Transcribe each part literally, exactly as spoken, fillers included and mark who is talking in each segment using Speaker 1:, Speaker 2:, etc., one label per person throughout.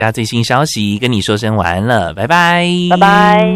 Speaker 1: 大家最新消息跟你说声晚安了，拜拜，
Speaker 2: 拜拜。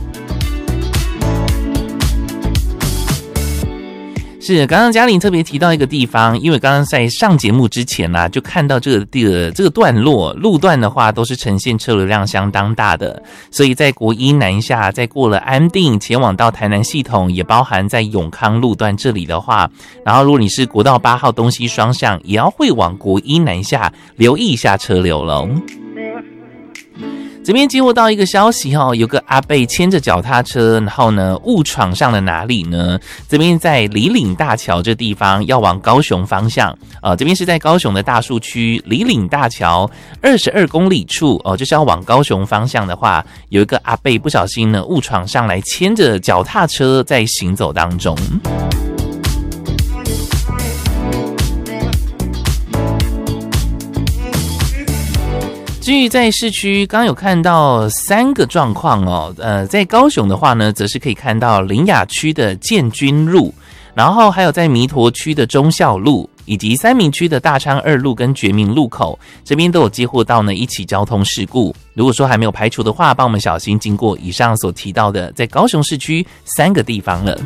Speaker 1: 是，刚刚嘉玲特别提到一个地方，因为刚刚在上节目之前啊，就看到这个这个这个段落路段的话，都是呈现车流量相当大的，所以在国一南下，在过了安定前往到台南系统，也包含在永康路段这里的话，然后如果你是国道八号东西双向，也要会往国一南下，留意一下车流了。这边接获到一个消息哦，有个阿伯牵着脚踏车，然后呢误闯上了哪里呢？这边在里岭大桥这地方要往高雄方向，呃，这边是在高雄的大树区里岭大桥二十二公里处哦，就是要往高雄方向的话，有一个阿伯不小心呢误闯上来，牵着脚踏车在行走当中。至于在市区，刚有看到三个状况哦。呃，在高雄的话呢，则是可以看到苓雅区的建军路，然后还有在弥陀区的忠孝路，以及三民区的大昌二路跟觉明路口，这边都有接获到呢一起交通事故。如果说还没有排除的话，帮我们小心经过以上所提到的，在高雄市区三个地方了。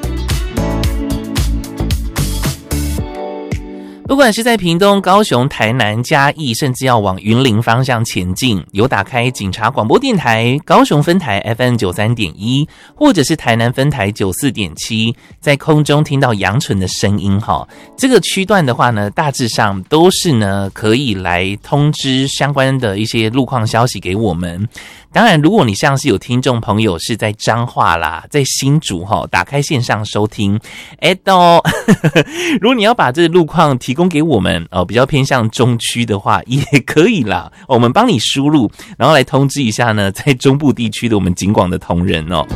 Speaker 1: 不管是在屏东、高雄、台南、嘉义，甚至要往云林方向前进，有打开警察广播电台高雄分台 F M 九十三点一， 或者是台南分台 九十四点七， 在空中听到杨纯的声音齁，这个区段的话呢，大致上都是呢可以来通知相关的一些路况消息给我们。当然，如果你像是有听众朋友是在彰化啦，在新竹齁，打开线上收听，哎都，如果你要把这个路况提供给我们哦，比较偏向中区的话，也可以啦，我们帮你输入，然后来通知一下呢，在中部地区的我们警广的同仁哦。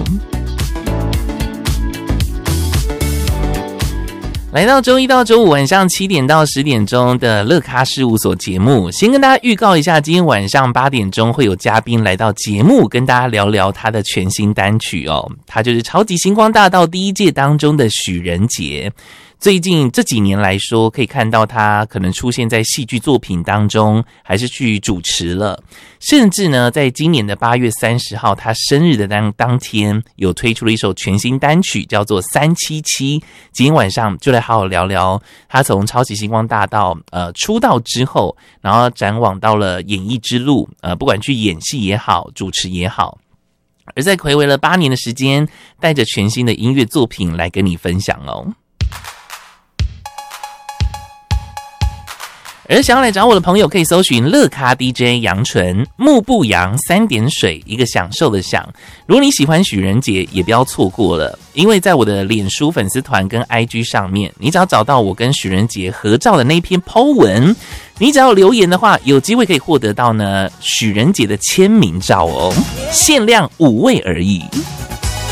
Speaker 1: 来到周一到周五晚上七点到十点钟的乐咖事务所节目，先跟大家预告一下，今天晚上八点钟会有嘉宾来到节目，跟大家聊聊他的全新单曲哦，他就是超级星光大道第一届当中的许仁杰。最近这几年来说，可以看到他可能出现在戏剧作品当中，还是去主持了，甚至呢，在今年的八月三十号，他生日的当当天，有推出了一首全新单曲，叫做三七七。今天晚上就来好好聊聊他从超级星光大道呃出道之后，然后展往到了演艺之路，呃，不管去演戏也好，主持也好。而在睽违了八年的时间，带着全新的音乐作品来跟你分享哦。而想要来找我的朋友，可以搜寻乐咖 D J 杨纯，木不扬三点水，一个享受的享。如果你喜欢许仁杰，也不要错过了，因为在我的脸书粉丝团跟 I G 上面，你只要找到我跟许仁杰合照的那一篇 po 文，你只要留言的话，有机会可以获得到呢许仁杰的签名照哦，限量五位而已。